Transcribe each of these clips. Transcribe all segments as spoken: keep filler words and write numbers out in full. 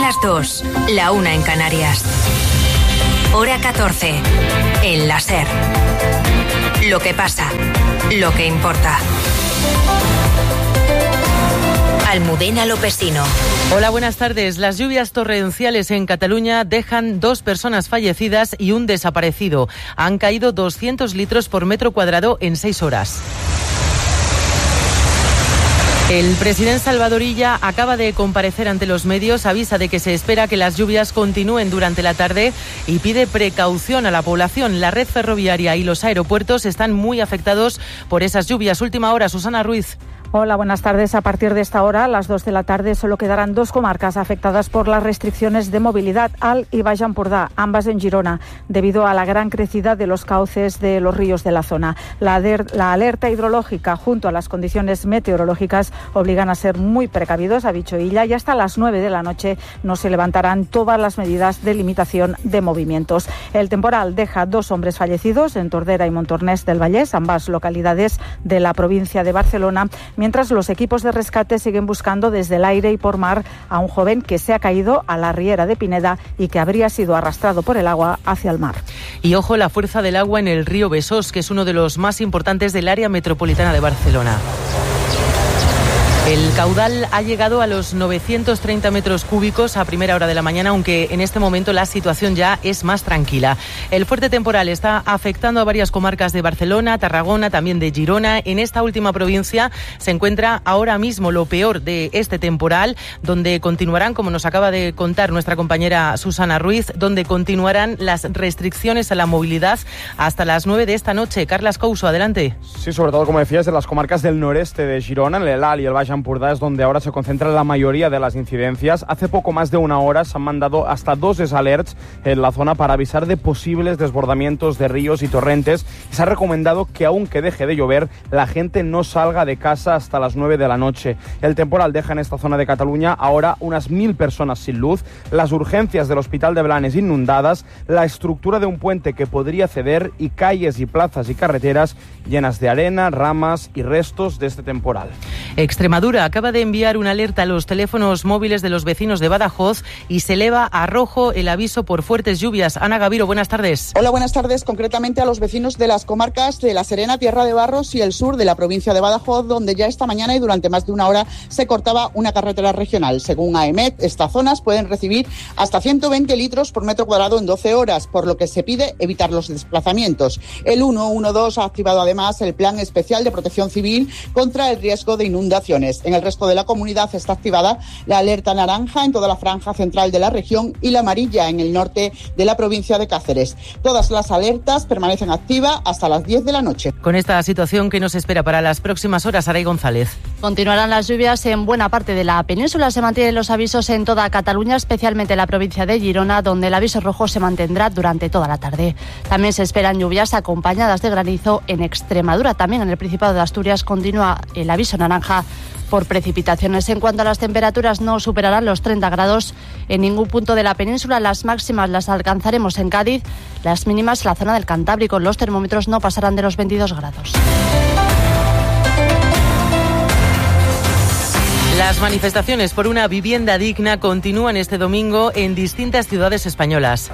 las dos, la una en Canarias. Hora catorce, en la SER. Lo que pasa, lo que importa. Almudena Lopesino. Hola, buenas tardes. Las lluvias torrenciales en Cataluña dejan dos personas fallecidas y un desaparecido. Han caído doscientos litros por metro cuadrado en seis horas. El presidente Salvador Illa acaba de comparecer ante los medios, avisa de que se espera que las lluvias continúen durante la tarde y pide precaución a la población. La red ferroviaria y los aeropuertos están muy afectados por esas lluvias. Última hora, Susana Ruiz. Hola, buenas tardes. A partir de esta hora, a las dos de la tarde, solo quedarán dos comarcas afectadas por las restricciones de movilidad, Alt y Baix Empordà, ambas en Girona, debido a la gran crecida de los cauces de los ríos de la zona. La, la alerta hidrológica junto a las condiciones meteorológicas obligan a ser muy precavidos, ha dicho Illa, y hasta las nueve de la noche no se levantarán todas las medidas de limitación de movimientos. El temporal deja dos hombres fallecidos en Tordera y Montornès del Vallès, ambas localidades de la provincia de Barcelona, mientras los equipos de rescate siguen buscando desde el aire y por mar a un joven que se ha caído a la riera de Pineda y que habría sido arrastrado por el agua hacia el mar. Y ojo la fuerza del agua en el río Besós, que es uno de los más importantes del área metropolitana de Barcelona. El caudal ha llegado a los novecientos treinta metros cúbicos a primera hora de la mañana, aunque en este momento la situación ya es más tranquila. El fuerte temporal está afectando a varias comarcas de Barcelona, Tarragona, también de Girona. En esta última provincia se encuentra ahora mismo lo peor de este temporal, donde continuarán, como nos acaba de contar nuestra compañera Susana Ruiz, donde continuarán las restricciones a la movilidad hasta las nueve de esta noche. Carlas Couso, adelante. Sí, sobre todo, como decías, en las comarcas del noreste de Girona, en el Alt y el Baix Empordà es donde ahora se concentra la mayoría de las incidencias. Hace poco más de una hora se han mandado hasta dos desalerts en la zona para avisar de posibles desbordamientos de ríos y torrentes. Se ha recomendado que aunque deje de llover, la gente no salga de casa hasta las nueve de la noche. El temporal deja en esta zona de Cataluña ahora unas mil personas sin luz, las urgencias del Hospital de Blanes inundadas, la estructura de un puente que podría ceder y calles y plazas y carreteras llenas de arena, ramas y restos de este temporal. Extremadura acaba de enviar una alerta a los teléfonos móviles de los vecinos de Badajoz y se eleva a rojo el aviso por fuertes lluvias. Ana Gaviro, buenas tardes. Hola, buenas tardes. Concretamente a los vecinos de las comarcas de La Serena, Tierra de Barros y el sur de la provincia de Badajoz, donde ya esta mañana y durante más de una hora se cortaba una carretera regional. Según AEMET, estas zonas pueden recibir hasta ciento veinte litros por metro cuadrado en doce horas, por lo que se pide evitar los desplazamientos. El ciento doce ha activado además el Plan Especial de Protección Civil contra el riesgo de inundaciones. En el resto de la comunidad está activada la alerta naranja en toda la franja central de la región y la amarilla en el norte de la provincia de Cáceres. Todas las alertas permanecen activas hasta las diez de la noche. Con esta situación, ¿qué nos espera para las próximas horas, Aray González? Continuarán las lluvias en buena parte de la península. Se mantienen los avisos en toda Cataluña, especialmente en la provincia de Girona, donde el aviso rojo se mantendrá durante toda la tarde. También se esperan lluvias acompañadas de granizo en Extremadura. También en el Principado de Asturias continúa el aviso naranja por precipitaciones. En cuanto a las temperaturas, no superarán los treinta grados en ningún punto de la península. Las máximas las alcanzaremos en Cádiz, las mínimas en la zona del Cantábrico. Los termómetros no pasarán de los veintidós grados. Las manifestaciones por una vivienda digna continúan este domingo en distintas ciudades españolas.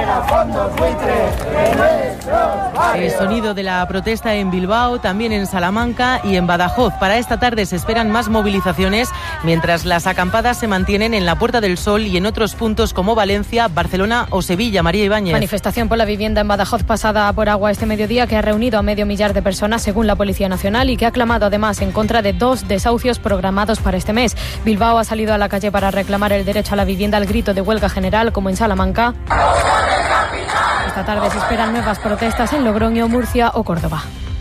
El sonido de la protesta en Bilbao, también en Salamanca y en Badajoz. Para esta tarde se esperan más movilizaciones, mientras las acampadas se mantienen en la Puerta del Sol y en otros puntos como Valencia, Barcelona o Sevilla. María Ibáñez. Manifestación por la vivienda en Badajoz pasada por agua este mediodía, que ha reunido a medio millar de personas según la Policía Nacional y que ha clamado además en contra de dos desahucios programados para este mes. Bilbao ha salido a la calle para reclamar el derecho a la vivienda al grito de huelga general, como en Salamanca. Esta tarde se esperan nuevas protestas en Logroño, Murcia o Córdoba.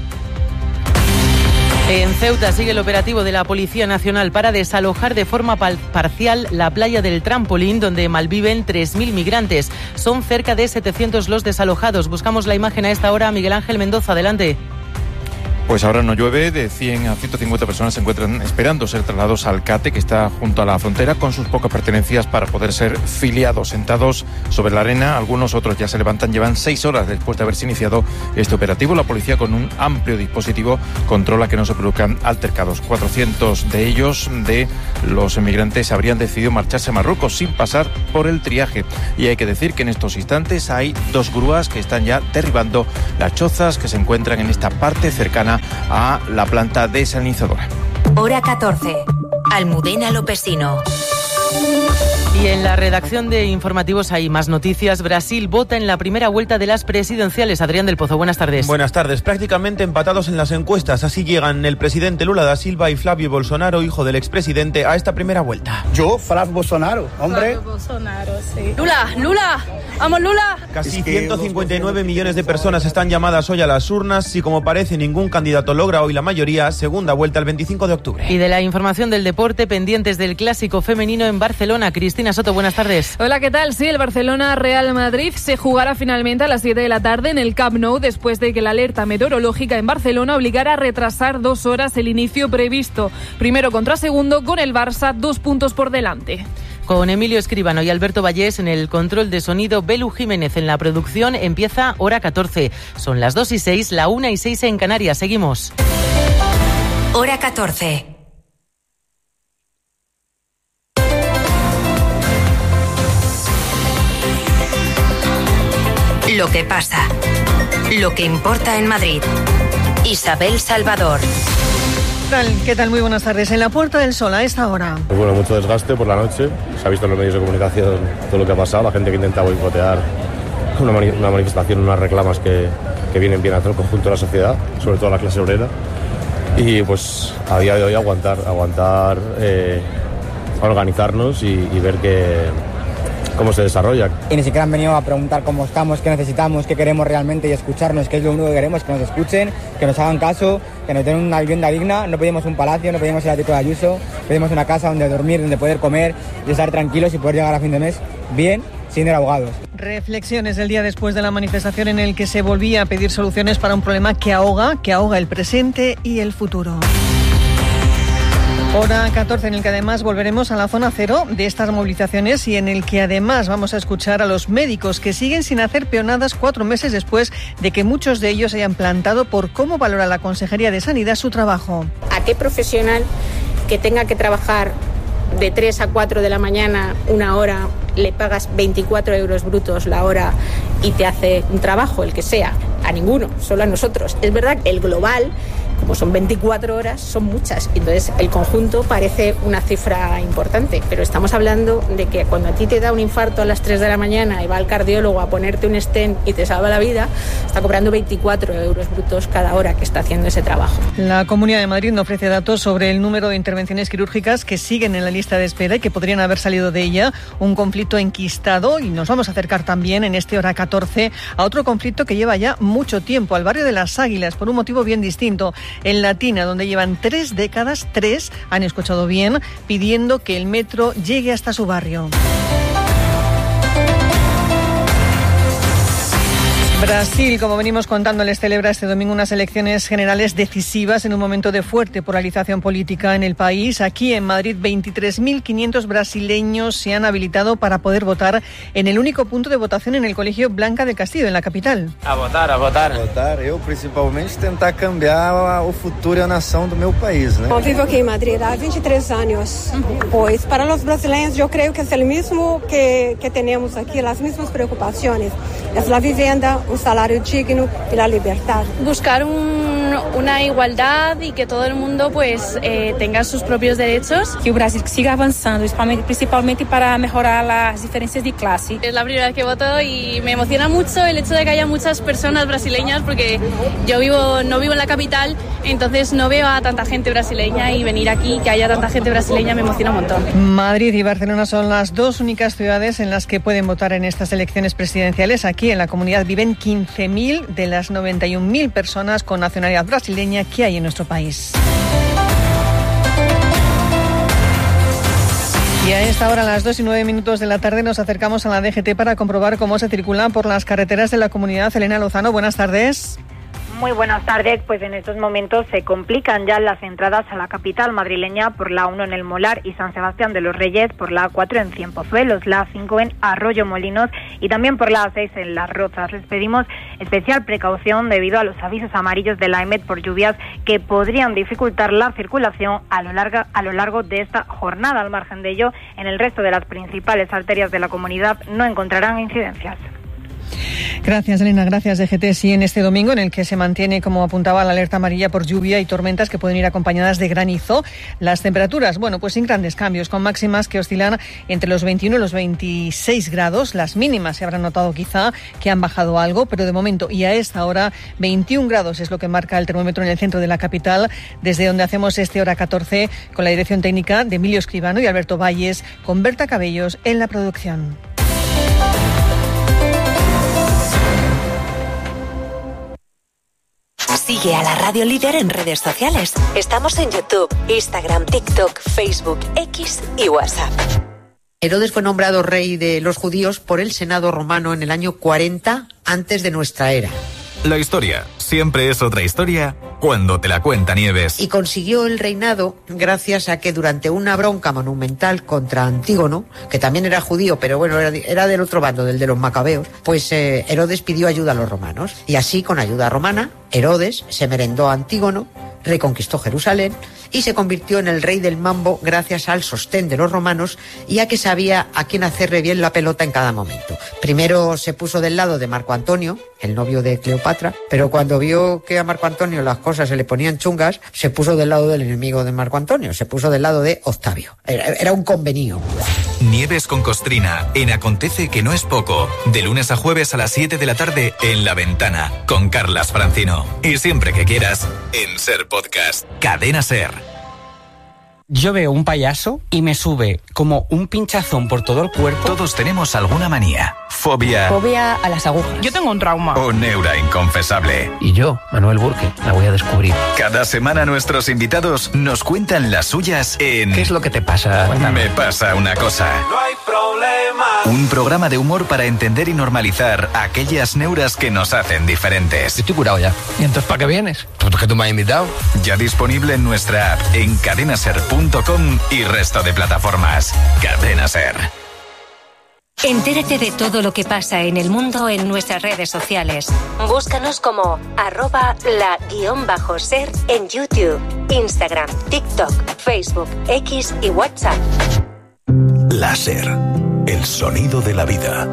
En Ceuta sigue el operativo de la Policía Nacional para desalojar de forma parcial la playa del Trampolín, donde malviven tres mil migrantes. Son cerca de setecientos los desalojados. Buscamos la imagen a esta hora. Miguel Ángel Mendoza, adelante. Pues ahora no llueve, de cien a ciento cincuenta personas se encuentran esperando ser trasladados al CATE, que está junto a la frontera, con sus pocas pertenencias para poder ser filiados. Sentados sobre la arena, algunos otros ya se levantan, llevan seis horas después de haberse iniciado este operativo. La policía, con un amplio dispositivo, controla que no se produzcan altercados. cuatrocientos de ellos, de los emigrantes, habrían decidido marcharse a Marruecos sin pasar por el triaje. Y hay que decir que en estos instantes hay dos grúas que están ya derribando las chozas que se encuentran en esta parte cercana a la planta desalinizadora. Hora catorce. Almudena Lopesino. Y en la redacción de informativos hay más noticias. Brasil vota en la primera vuelta de las presidenciales. Adrián del Pozo, buenas tardes. Buenas tardes. Prácticamente empatados en las encuestas. Así llegan el presidente Lula da Silva y Flavio Bolsonaro, hijo del expresidente, a esta primera vuelta. Yo, Flavio Bolsonaro, hombre. Flavio Bolsonaro, sí. Lula, Lula, vamos Lula. Casi ciento cincuenta y nueve millones de personas están llamadas hoy a las urnas y, como parece, ningún candidato logra hoy la mayoría. Segunda vuelta el veinticinco de octubre. Y de la información del deporte, pendientes del clásico femenino en Barcelona. Cristina Soto, buenas tardes. Hola, ¿qué tal? Sí, el Barcelona-Real Madrid se jugará finalmente a las siete de la tarde en el Camp Nou, después de que la alerta meteorológica en Barcelona obligara a retrasar dos horas el inicio previsto. Primero contra segundo, con el Barça dos puntos por delante. Con Emilio Escribano y Alberto Vallés en el control de sonido, Belu Jiménez en la producción. Empieza Hora catorce. Son las dos y seis, la una y seis en Canarias. Seguimos. Hora catorce. Lo que pasa. Lo que importa en Madrid. Isabel Salvador. ¿Qué tal? ¿Qué tal? Muy buenas tardes. En la Puerta del Sol a esta hora. Pues bueno, mucho desgaste por la noche. Se ha visto en los medios de comunicación todo lo que ha pasado. La gente que intenta boicotear una, mani- una manifestación, unas reclamas que, que vienen bien a todo el conjunto de la sociedad, sobre todo a la clase obrera. Y pues a día de hoy aguantar, aguantar, eh, organizarnos y, y ver que... cómo se desarrolla. Y ni siquiera han venido a preguntar cómo estamos, qué necesitamos, qué queremos realmente y escucharnos, que es lo único que queremos, que nos escuchen, que nos hagan caso, que nos den una vivienda digna. No pedimos un palacio, no pedimos el ático de Ayuso, pedimos una casa donde dormir, donde poder comer y estar tranquilos y poder llegar a fin de mes bien, sin ir ahogados. Reflexiones del día después de la manifestación en el que se volvía a pedir soluciones para un problema que ahoga, que ahoga el presente y el futuro. Hora catorce, en el que además volveremos a la zona cero de estas movilizaciones y en el que además vamos a escuchar a los médicos que siguen sin hacer peonadas cuatro meses después de que muchos de ellos se hayan plantado por cómo valora la Consejería de Sanidad su trabajo. ¿A qué profesional que tenga que trabajar de tres a cuatro de la mañana una hora le pagas veinticuatro euros brutos la hora y te hace un trabajo, el que sea? A ninguno, solo a nosotros. Es verdad que el global, como son veinticuatro horas, son muchas. Entonces, el conjunto parece una cifra importante, pero estamos hablando de que cuando a ti te da un infarto a las tres de la mañana y va al cardiólogo a ponerte un stent y te salva la vida, está cobrando veinticuatro euros brutos cada hora que está haciendo ese trabajo. La Comunidad de Madrid no ofrece datos sobre el número de intervenciones quirúrgicas que siguen en la lista de espera y que podrían haber salido de ella. Un conflicto enquistado, y nos vamos a acercar también en este Hora catorce a otro conflicto que lleva ya mucho tiempo, al barrio de Las Águilas, por un motivo bien distinto. En Latina, donde llevan tres décadas, tres, han escuchado bien, pidiendo que el metro llegue hasta su barrio. Brasil, como venimos contándoles, celebra este domingo unas elecciones generales decisivas en un momento de fuerte polarización política en el país. Aquí en Madrid, veintitrés mil quinientos brasileños se han habilitado para poder votar en el único punto de votación en el Colegio Blanca del Castillo, en la capital. A votar, a votar. A votar, eu principalmente tentar cambiar o futuro e a nação do meu país, né? Eu vivo aqui em Madrid há vinte e três anos. Pois para os brasileiros eu creio que é o mesmo que, que temos aqui, as mesmas preocupações. É a vivenda, un salario digno y la libertad. Buscar un, una igualdad y que todo el mundo pues eh, tenga sus propios derechos. Que o Brasil siga avanzando, principalmente para mejorar las diferencias de clase. Es la primera vez que voto y me emociona mucho el hecho de que haya muchas personas brasileñas, porque yo vivo no vivo en la capital, entonces no veo a tanta gente brasileña, y venir aquí, que haya tanta gente brasileña, me emociona un montón. Madrid y Barcelona son las dos únicas ciudades en las que pueden votar en estas elecciones presidenciales. Aquí en la comunidad viven quince mil de las noventa y un mil personas con nacionalidad brasileña que hay en nuestro país. Y a esta hora, a las dos y nueve minutos de la tarde, nos acercamos a la D G T para comprobar cómo se circula por las carreteras de la comunidad. Elena Lozano, buenas tardes. Muy buenas tardes. Pues en estos momentos se complican ya las entradas a la capital madrileña por la uno en El Molar y San Sebastián de los Reyes, por la cuatro en Cienpozuelos, la cinco en Arroyo Molinos y también por la seis en Las Rozas. Les pedimos especial precaución debido a los avisos amarillos de la E M E T por lluvias que podrían dificultar la circulación a lo largo, a lo largo de esta jornada. Al margen de ello, en el resto de las principales arterias de la comunidad no encontrarán incidencias. Gracias, Elena. Gracias, D G T. Sí, en este domingo, en el que se mantiene, como apuntaba, la alerta amarilla por lluvia y tormentas que pueden ir acompañadas de granizo. Las temperaturas, bueno, pues sin grandes cambios, con máximas que oscilan entre los veintiuno y los veintiséis grados. Las mínimas se habrán notado quizá que han bajado algo, pero de momento y a esta hora, veintiún grados es lo que marca el termómetro en el centro de la capital, desde donde hacemos este Hora catorce con la dirección técnica de Emilio Escribano y Alberto Valles, con Berta Cabellos en la producción. Sigue a la Radio Líder en redes sociales. Estamos en YouTube, Instagram, TikTok, Facebook, X y WhatsApp. Herodes fue nombrado rey de los judíos por el Senado romano en el año cuarenta antes de nuestra era. La historia siempre es otra historia cuando te la cuenta Nieves. Y consiguió el reinado gracias a que durante una bronca monumental contra Antígono, que también era judío, pero bueno, era, era del otro bando, del de los macabeos, pues eh, Herodes pidió ayuda a los romanos. Y así, con ayuda romana, Herodes se merendó a Antígono, reconquistó Jerusalén y se convirtió en el rey del mambo gracias al sostén de los romanos y a que sabía a quién hacerle bien la pelota en cada momento. Primero se puso del lado de Marco Antonio, el novio de Cleopatra, pero cuando vio que a Marco Antonio las cosas se le ponían chungas, se puso del lado del enemigo de Marco Antonio, se puso del lado de Octavio. Era, era un convenio. Nieves con Costrina, en Acontece que no es poco, de lunes a jueves a las siete de la tarde en La Ventana, con Carlas Francino. Y siempre que quieras, en Ser Podcast. Cadena Ser. Yo veo un payaso y me sube como un pinchazón por todo el cuerpo. Todos tenemos alguna manía, fobia... Fobia a las agujas. Yo tengo un trauma. O neura inconfesable. Y yo, Manuel Burke, la voy a descubrir. Cada semana nuestros invitados nos cuentan las suyas en... ¿Qué es lo que te pasa? Cuéntame. Me pasa una cosa. No hay problema. Un programa de humor para entender y normalizar aquellas neuras que nos hacen diferentes. Yo estoy curado ya. ¿Y entonces para qué vienes? Pues que tú me has invitado. Ya disponible en nuestra app, en cadenaser punto com y resto de plataformas. Cadena Ser. Entérate de todo lo que pasa en el mundo en nuestras redes sociales. Búscanos como arroba la guión bajo ser en YouTube, Instagram, TikTok, Facebook, X y WhatsApp. La Ser, el sonido de la vida.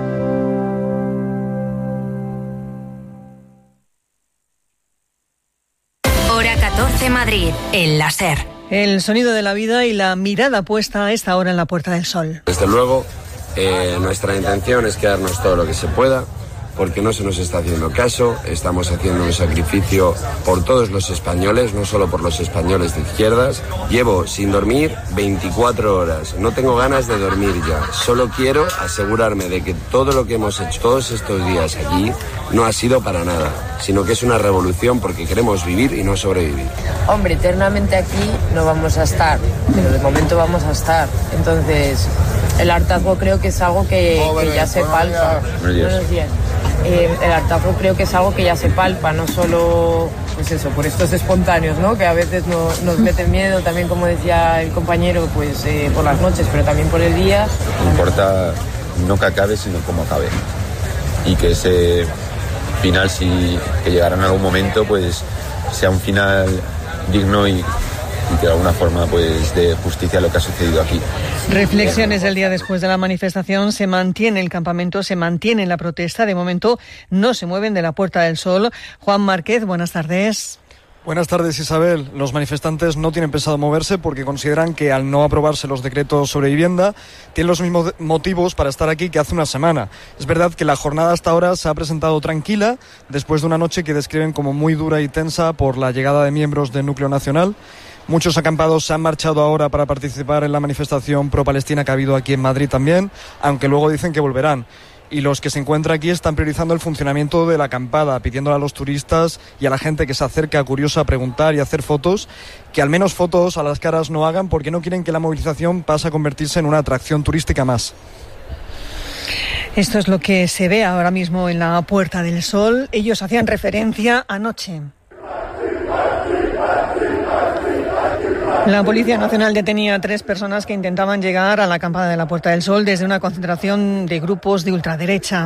Hora catorce Madrid, en La Ser. El sonido de la vida y la mirada puesta a esta hora en la Puerta del Sol. Desde luego, eh, nuestra intención es quedarnos todo lo que se pueda, porque no se nos está haciendo caso, estamos haciendo un sacrificio por todos los españoles, no solo por los españoles de izquierdas. Llevo sin dormir veinticuatro horas, no tengo ganas de dormir ya, solo quiero asegurarme de que todo lo que hemos hecho todos estos días aquí no ha sido para nada, sino que es una revolución porque queremos vivir y no sobrevivir. Hombre, eternamente aquí no vamos a estar, pero de momento vamos a estar, entonces el hartazgo creo que es algo que, que ya se palpa. Buenos días. Eh, el hartazgo creo que es algo que ya se palpa, no solo pues eso, por estos espontáneos, ¿no? Que a veces no, nos meten miedo, también como decía el compañero, pues eh, por las noches, pero también por el día. No importa no que acabe, sino cómo acabe. Y que ese final, si que llegará en algún momento, pues sea un final digno y, y que de alguna forma pues dé justicia a lo que ha sucedido aquí. Reflexiones del día después de la manifestación. Se mantiene el campamento, se mantiene la protesta. De momento no se mueven de la Puerta del Sol. Juan Márquez, buenas tardes. Buenas tardes, Isabel. Los manifestantes no tienen pensado moverse porque consideran que al no aprobarse los decretos sobre vivienda tienen los mismos motivos para estar aquí que hace una semana. Es verdad que la jornada hasta ahora se ha presentado tranquila después de una noche que describen como muy dura y tensa por la llegada de miembros del Núcleo Nacional. Muchos acampados se han marchado ahora para participar en la manifestación pro-palestina que ha habido aquí en Madrid también, aunque luego dicen que volverán. Y los que se encuentran aquí están priorizando el funcionamiento de la acampada, pidiéndole a los turistas y a la gente que se acerca curiosa a preguntar y a hacer fotos, que al menos fotos a las caras no hagan porque no quieren que la movilización pase a convertirse en una atracción turística más. Esto es lo que se ve ahora mismo en la Puerta del Sol. Ellos hacían referencia anoche. La Policía Nacional detenía a tres personas que intentaban llegar a la acampada de la Puerta del Sol desde una concentración de grupos de ultraderecha.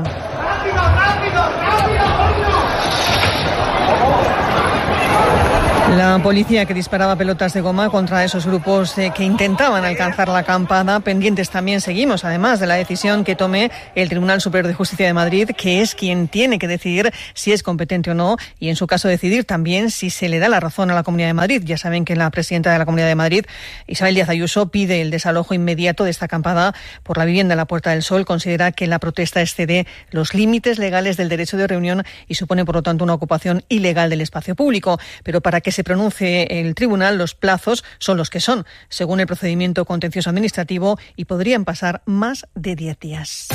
La policía que disparaba pelotas de goma contra esos grupos eh, que intentaban alcanzar la acampada. Pendientes también seguimos, además, de la decisión que tome el Tribunal Superior de Justicia de Madrid, que es quien tiene que decidir si es competente o no, y en su caso decidir también si se le da la razón a la Comunidad de Madrid. Ya saben que la presidenta de la Comunidad de Madrid, Isabel Díaz Ayuso, pide el desalojo inmediato de esta acampada por la vivienda en la Puerta del Sol. Considera que la protesta excede los límites legales del derecho de reunión y supone, por lo tanto, una ocupación ilegal del espacio público. Pero para que se pronuncie el tribunal, los plazos son los que son, según el procedimiento contencioso administrativo, y podrían pasar más de diez días.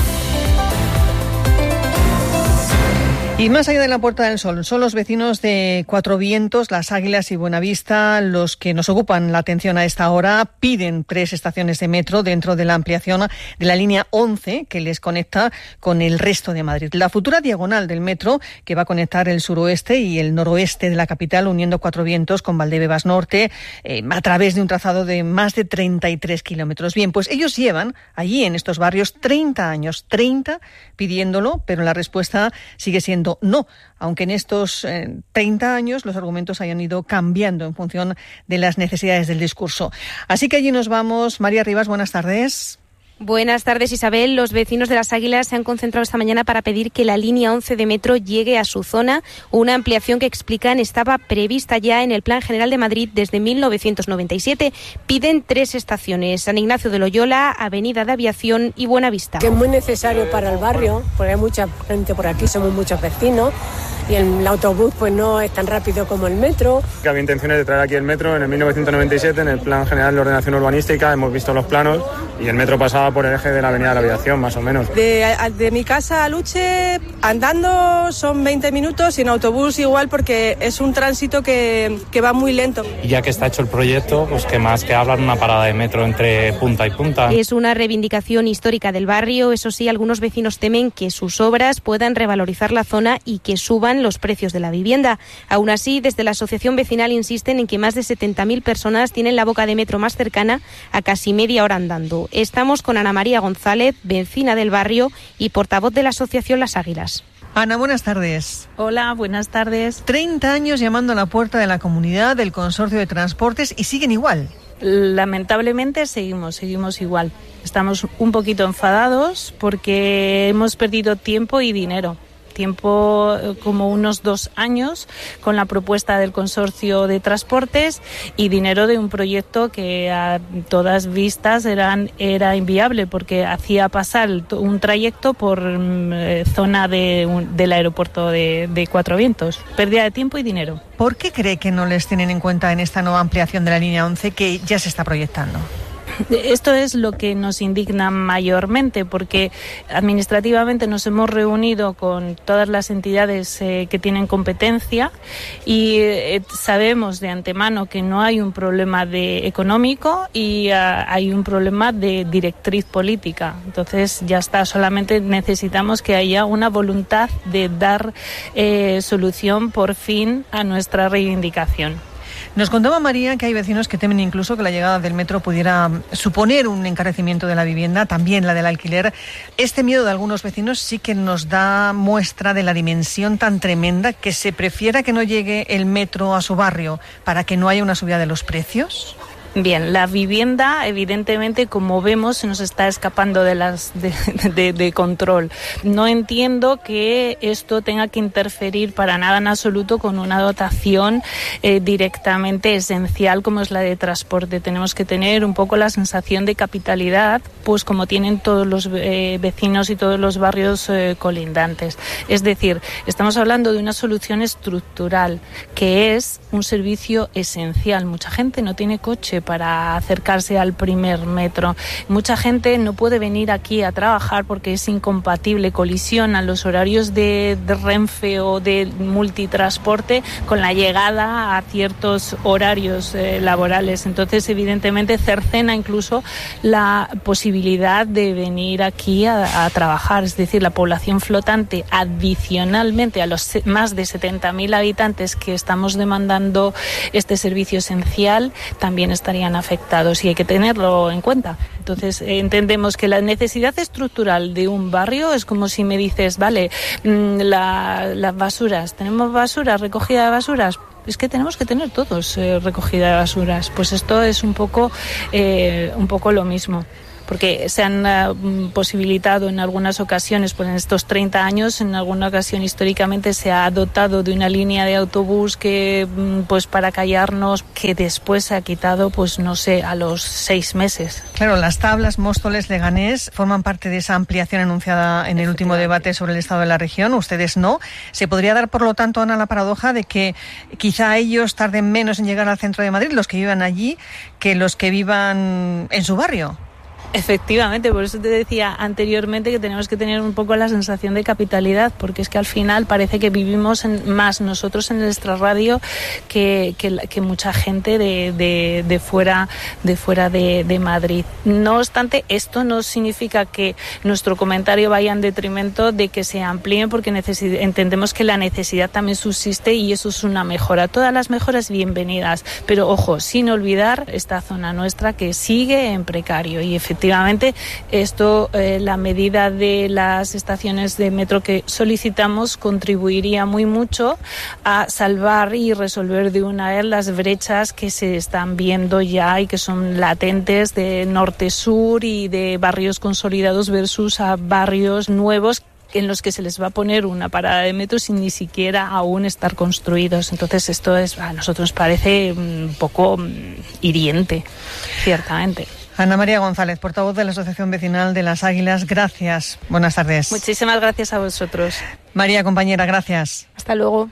Y más allá de la Puerta del Sol, son los vecinos de Cuatro Vientos, Las Águilas y Buenavista los que nos ocupan la atención a esta hora. Piden tres estaciones de metro dentro de la ampliación de la línea once que les conecta con el resto de Madrid. La futura diagonal del metro que va a conectar el suroeste y el noroeste de la capital, uniendo Cuatro Vientos con Valdebebas Norte, eh, a través de un trazado de más de treinta y tres kilómetros. Bien, pues ellos llevan allí en estos barrios treinta años, treinta pidiéndolo, pero la respuesta sigue siendo no, aunque en estos eh, treinta años los argumentos hayan ido cambiando en función de las necesidades del discurso. Así que allí nos vamos. María Rivas, buenas tardes. Buenas tardes, Isabel. Los vecinos de Las Águilas se han concentrado esta mañana para pedir que la línea once de metro llegue a su zona, una ampliación que, explican, estaba prevista ya en el Plan General de Madrid desde mil novecientos noventa y siete. Piden tres estaciones: San Ignacio de Loyola, Avenida de Aviación y Buenavista. Que es muy necesario para el barrio, porque hay mucha gente por aquí, somos muchos vecinos, y el autobús pues no es tan rápido como el metro. Que había intenciones de traer aquí el metro en el mil novecientos noventa y siete, en el Plan General de Ordenación Urbanística, hemos visto los planos y el metro pasaba por el eje de la Avenida de la Aviación, más o menos. De, de mi casa a Luche, andando son veinte minutos, y en autobús igual, porque es un tránsito que, que va muy lento. Y ya que está hecho el proyecto, pues que más que hablar una parada de metro entre punta y punta. Es una reivindicación histórica del barrio. Eso sí, algunos vecinos temen que sus obras puedan revalorizar la zona y que suban los precios de la vivienda. Aún así, desde la asociación vecinal insisten en que más de setenta mil personas tienen la boca de metro más cercana a casi media hora andando. Estamos con Ana María González, vecina del barrio y portavoz de la asociación Las Águilas. Ana, buenas tardes. Hola, buenas tardes. treinta años llamando a la puerta de la comunidad, del consorcio de transportes, y siguen igual. Lamentablemente seguimos, seguimos igual. Estamos un poquito enfadados porque hemos perdido tiempo y dinero. Tiempo como unos dos años con la propuesta del consorcio de transportes y dinero de un proyecto que a todas vistas eran, era inviable, porque hacía pasar un trayecto por eh, zona de, un, del aeropuerto de, de Cuatro Vientos. Pérdida de tiempo y dinero. ¿Por qué cree que no les tienen en cuenta en esta nueva ampliación de la línea once que ya se está proyectando? Esto es lo que nos indigna mayormente, porque administrativamente nos hemos reunido con todas las entidades eh, que tienen competencia y eh, sabemos de antemano que no hay un problema de económico y uh, hay un problema de directriz política. Entonces ya está, solamente necesitamos que haya una voluntad de dar eh, solución por fin a nuestra reivindicación. Nos contaba María que hay vecinos que temen incluso que la llegada del metro pudiera suponer un encarecimiento de la vivienda, también la del alquiler. Este miedo de algunos vecinos sí que nos da muestra de la dimensión tan tremenda que se prefiera que no llegue el metro a su barrio para que no haya una subida de los precios. Bien, la vivienda, evidentemente, como vemos, se nos está escapando de las de, de, de control. No entiendo que esto tenga que interferir para nada en absoluto con una dotación eh, directamente esencial como es la de transporte. Tenemos que tener un poco la sensación de capitalidad, pues como tienen todos los eh, vecinos y todos los barrios eh, colindantes. Es decir, estamos hablando de una solución estructural, que es un servicio esencial. Mucha gente no tiene coche, para acercarse al primer metro. Mucha gente no puede venir aquí a trabajar porque es incompatible, colisionan los horarios de, de Renfe o de multitransporte con la llegada a ciertos horarios eh, laborales. Entonces, evidentemente, cercena incluso la posibilidad de venir aquí a, a trabajar. Es decir, la población flotante, adicionalmente a los más de setenta mil habitantes que estamos demandando este servicio esencial, también estarían afectados y hay que tenerlo en cuenta. Entonces, entendemos que la necesidad estructural de un barrio es como si me dices, vale, la, las basuras, ¿tenemos basuras, recogida de basuras? Es que tenemos que tener todos eh, recogida de basuras. Pues esto es un poco, eh, un poco lo mismo. Porque se han uh, posibilitado en algunas ocasiones, pues en estos treinta años, en alguna ocasión históricamente se ha dotado de una línea de autobús que, pues para callarnos, que después se ha quitado, pues no sé, a los seis meses. Claro, las tablas Móstoles, Leganés forman parte de esa ampliación anunciada en el último debate sobre el estado de la región. Ustedes no. ¿Se podría dar, por lo tanto, Ana, la paradoja de que quizá ellos tarden menos en llegar al centro de Madrid, los que vivan allí, que los que vivan en su barrio? Efectivamente, por eso te decía anteriormente que tenemos que tener un poco la sensación de capitalidad, porque es que al final parece que vivimos en, más nosotros en el extrarradio que, que, que mucha gente de, de, de fuera, de, fuera de, de Madrid. No obstante, esto no significa que nuestro comentario vaya en detrimento de que se amplíen, porque necesi- entendemos que la necesidad también subsiste y eso es una mejora. Todas las mejoras bienvenidas, pero ojo, sin olvidar esta zona nuestra que sigue en precario y efectivamente Efectivamente, esto, eh, la medida de las estaciones de metro que solicitamos contribuiría muy mucho a salvar y resolver de una vez las brechas que se están viendo ya y que son latentes de norte-sur y de barrios consolidados versus a barrios nuevos en los que se les va a poner una parada de metro sin ni siquiera aún estar construidos. Entonces esto es, a nosotros nos parece un poco hiriente, ciertamente. Ana María González, portavoz de la Asociación Vecinal de Las Águilas, gracias. Buenas tardes. Muchísimas gracias a vosotros. María, compañera, gracias. Hasta luego.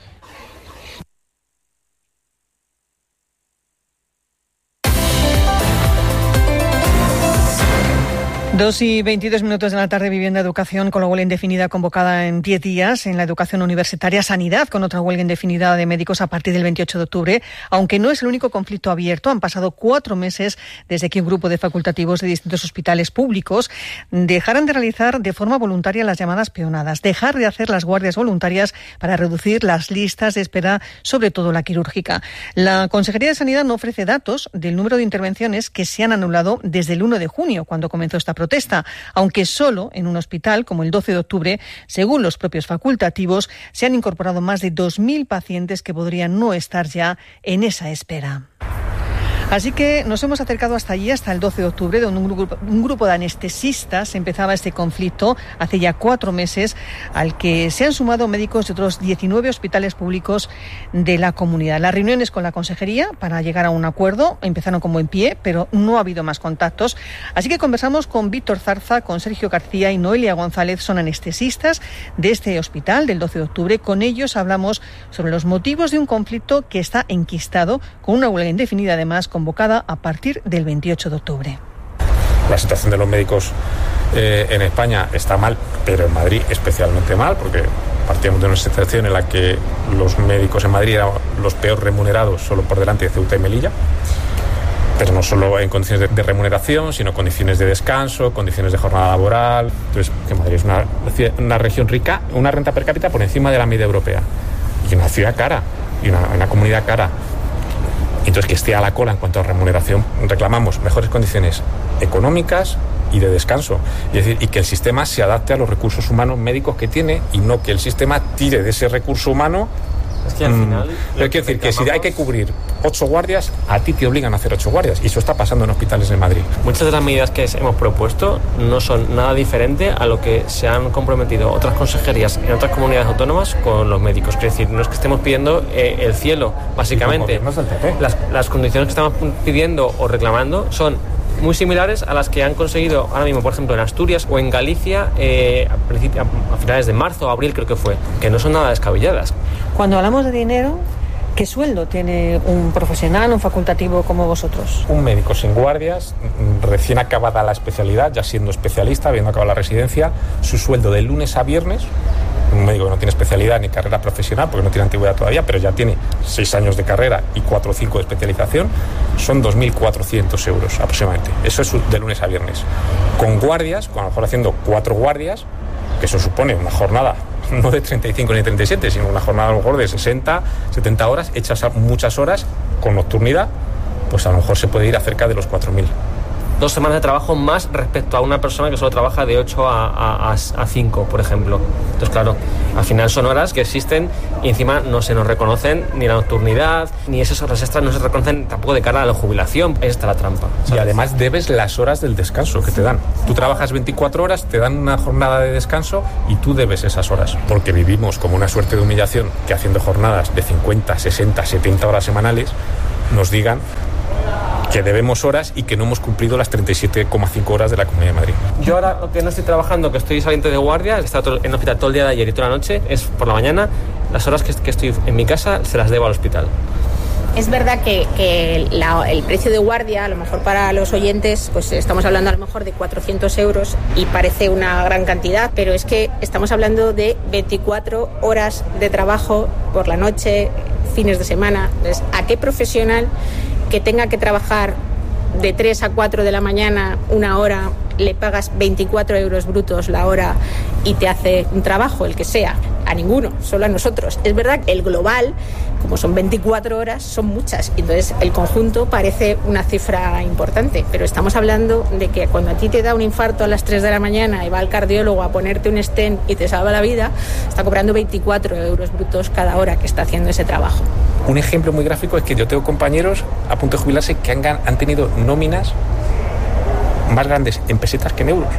Dos y veintidós minutos de la tarde, Vivienda, Educación, con la huelga indefinida convocada en diez días en la educación universitaria, Sanidad, con otra huelga indefinida de médicos a partir del veintiocho de octubre, aunque no es el único conflicto abierto. Han pasado cuatro meses desde que un grupo de facultativos de distintos hospitales públicos dejaran de realizar de forma voluntaria las llamadas peonadas, dejar de hacer las guardias voluntarias para reducir las listas de espera, sobre todo la quirúrgica. La Consejería de Sanidad no ofrece datos del número de intervenciones que se han anulado desde el uno de junio, cuando comenzó esta protesta, aunque solo en un hospital como el doce de octubre, según los propios facultativos, se han incorporado más de dos mil pacientes que podrían no estar ya en esa espera. Así que nos hemos acercado hasta allí, hasta el doce de octubre, donde un grupo, un grupo de anestesistas empezaba este conflicto hace ya cuatro meses, al que se han sumado médicos de otros diecinueve hospitales públicos de la comunidad. Las reuniones con la consejería para llegar a un acuerdo empezaron con buen pie, pero no ha habido más contactos. Así que conversamos con Víctor Zarza, con Sergio García y Noelia González, son anestesistas de este hospital del doce de octubre. Con ellos hablamos sobre los motivos de un conflicto que está enquistado, con una huelga indefinida además, convocada a partir del veintiocho de octubre. La situación de los médicos eh, en España está mal, pero en Madrid especialmente mal, porque partíamos de una situación en la que los médicos en Madrid eran los peor remunerados, solo por delante de Ceuta y Melilla, pero no solo en condiciones de, de remuneración, sino condiciones de descanso, condiciones de jornada laboral. Entonces, que Madrid es una, una región rica, una renta per cápita por encima de la media europea, y una ciudad cara, y una, una comunidad cara. Entonces, que esté a la cola en cuanto a remuneración, reclamamos mejores condiciones económicas y de descanso. Es decir, y que el sistema se adapte a los recursos humanos médicos que tiene y no que el sistema tire de ese recurso humano. Es que al final... Mm, quiero decir que si hay que cubrir ocho guardias, a ti te obligan a hacer ocho guardias. Y eso está pasando en hospitales de Madrid. Muchas de las medidas que hemos propuesto no son nada diferente a lo que se han comprometido otras consejerías en otras comunidades autónomas con los médicos. Es decir, no es que estemos pidiendo eh, el cielo, básicamente. Las, las condiciones que estamos pidiendo o reclamando son muy similares a las que han conseguido ahora mismo, por ejemplo, en Asturias o en Galicia eh, a, a finales de marzo o abril, creo que fue, que no son nada descabelladas. Cuando hablamos de dinero, ¿Qué sueldo tiene un profesional, un facultativo como vosotros? Un médico sin guardias, recién acabada la especialidad, ya siendo especialista, habiendo acabado la residencia, su sueldo de lunes a viernes, un médico que no tiene especialidad ni carrera profesional, porque no tiene antigüedad todavía, pero ya tiene seis años de carrera y cuatro o cinco de especialización, son dos mil cuatrocientos euros aproximadamente. Eso es de lunes a viernes. Con guardias, con a lo mejor haciendo cuatro guardias, que eso supone una jornada no de treinta y cinco ni treinta y siete, sino una jornada a lo mejor de sesenta, setenta horas, hechas muchas horas con nocturnidad, pues a lo mejor se puede ir a cerca de los cuatro mil. Dos semanas de trabajo más respecto a una persona que solo trabaja de ocho a cinco, por ejemplo. Entonces, claro, al final son horas que existen y encima no se nos reconocen ni la nocturnidad, ni esas horas extras no se reconocen tampoco de cara a la jubilación. Ahí está la trampa, ¿sabes? Y además debes las horas del descanso que te dan. Tú trabajas veinticuatro horas, te dan una jornada de descanso y tú debes esas horas. Porque vivimos como una suerte de humillación que haciendo jornadas de cincuenta, sesenta, setenta horas semanales nos digan que debemos horas y que no hemos cumplido las treinta y siete coma cinco horas de la Comunidad de Madrid. Yo ahora lo que no estoy trabajando, que estoy saliente de guardia, he estado en el hospital todo el día de ayer y toda la noche, es por la mañana, las horas que, que estoy en mi casa se las debo al hospital. Es verdad que, que la, el precio de guardia, a lo mejor para los oyentes, pues estamos hablando a lo mejor de cuatrocientos euros y parece una gran cantidad, pero es que estamos hablando de veinticuatro horas de trabajo por la noche, fines de semana. Entonces, ¿a qué profesional que tenga que trabajar de tres a cuatro de la mañana una hora le pagas veinticuatro euros brutos la hora y te hace un trabajo, el que sea? A ninguno, solo a nosotros. Es verdad que el global, como son veinticuatro horas, son muchas. Entonces el conjunto parece una cifra importante, pero estamos hablando de que cuando a ti te da un infarto a las tres de la mañana y va al cardiólogo a ponerte un stent y te salva la vida, está cobrando veinticuatro euros brutos cada hora que está haciendo ese trabajo. Un ejemplo muy gráfico es que yo tengo compañeros a punto de jubilarse que han, han tenido nóminas más grandes en pesetas que en euros.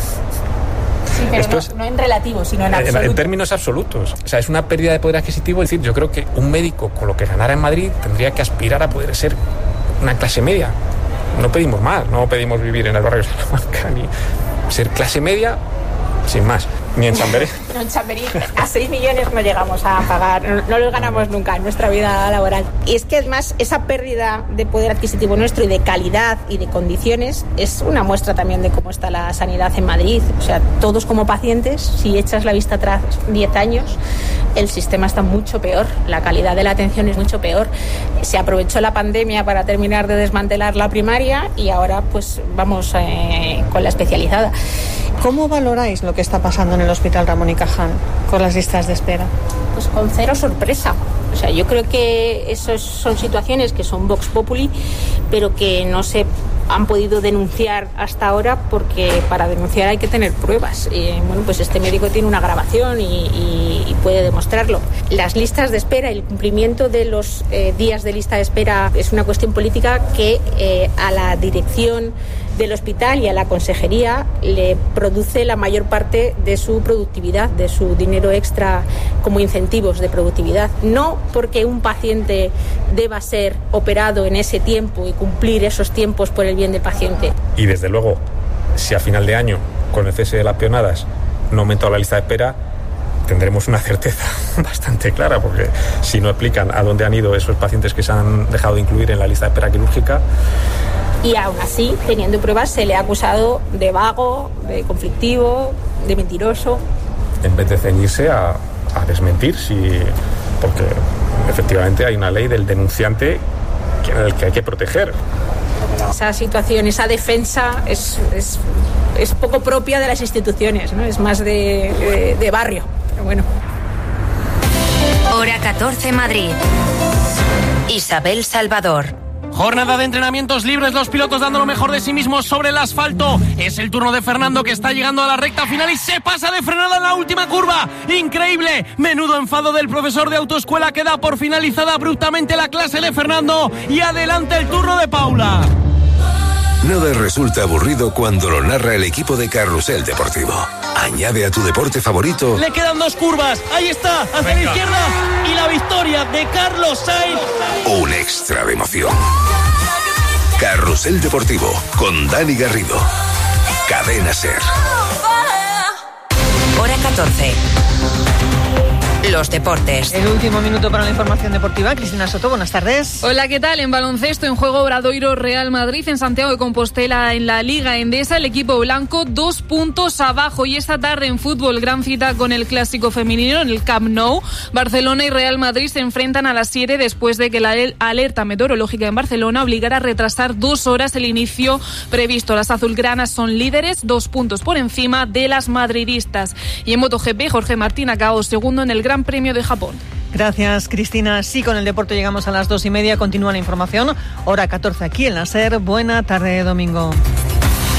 Sí, pero Esto no, es, no en relativo, sino en absoluto. En, en términos absolutos. O sea, es una pérdida de poder adquisitivo. Es decir, yo creo que un médico con lo que ganara en Madrid tendría que aspirar a poder ser una clase media. No pedimos más, no pedimos vivir en el barrio de Salamanca, ni ser clase media, sin más. Ni en Chamberí. No, en Chamberí a seis millones no llegamos a pagar, no, no los ganamos nunca en nuestra vida laboral. Y es que además esa pérdida de poder adquisitivo nuestro y de calidad y de condiciones es una muestra también de cómo está la sanidad en Madrid. O sea, todos como pacientes, si echas la vista atrás diez años, el sistema está mucho peor, la calidad de la atención es mucho peor. Se aprovechó la pandemia para terminar de desmantelar la primaria y ahora pues vamos eh, con la especializada. ¿Cómo valoráis lo que está pasando en el Hospital Ramón y Cajal con las listas de espera? Pues con cero sorpresa. O sea, yo creo que esas son situaciones que son vox populi, pero que no se han podido denunciar hasta ahora porque para denunciar hay que tener pruebas. Y, bueno, pues este médico tiene una grabación y, y, y puede demostrarlo. Las listas de espera, el cumplimiento de los eh, días de lista de espera es una cuestión política que eh, a la dirección del hospital y a la consejería le produce la mayor parte de su productividad, de su dinero extra como incentivos de productividad. No porque un paciente deba ser operado en ese tiempo y cumplir esos tiempos por el bien del paciente. Y desde luego, si a final de año, con el cese de las peonadas, no ha aumentado la lista de espera, tendremos una certeza bastante clara, porque si no explican a dónde han ido esos pacientes que se han dejado de incluir en la lista de espera quirúrgica. Y aún así, teniendo pruebas, se le ha acusado de vago, de conflictivo, de mentiroso. En vez de ceñirse a, a desmentir, si, porque efectivamente hay una ley del denunciante que, el que hay que proteger. Esa situación, esa defensa es, es, es poco propia de las instituciones, ¿no? Es más de, de, de barrio. Pero bueno. Hora catorce Madrid. Isabel Salvador. Jornada de entrenamientos libres, los pilotos dando lo mejor de sí mismos sobre el asfalto. Es el turno de Fernando, que está llegando a la recta final y se pasa de frenada en la última curva. ¡Increíble! Menudo enfado del profesor de autoescuela, que da por finalizada abruptamente la clase de Fernando. Y adelante el turno de Paula. Nada resulta aburrido cuando lo narra el equipo de Carrusel Deportivo. Añade a tu deporte favorito. Le quedan dos curvas. Ahí está, hacia Venga. la izquierda. Y la victoria de Carlos Sainz. Un extra de emoción. Carrusel Deportivo con Dani Garrido. Cadena SER. Hora catorce. los deportes. El último minuto para la información deportiva. Cristina Soto, buenas tardes. Hola, ¿qué tal? En baloncesto, en juego Obradoiro Real Madrid, en Santiago de Compostela, en la Liga Endesa, el equipo blanco dos puntos abajo. Y esta tarde en fútbol, gran cita con el clásico femenino en el Camp Nou. Barcelona y Real Madrid se enfrentan a las siete después de que la alerta meteorológica en Barcelona obligara a retrasar dos horas el inicio previsto. Las azulgranas son líderes, dos puntos por encima de las madridistas. Y en MotoGP, Jorge Martín acabó segundo en el Gran Premio de Japón. Gracias, Cristina. Sí, con el deporte llegamos a las dos y media. Continúa la información. Hora catorce aquí en la SER. Buena tarde, domingo.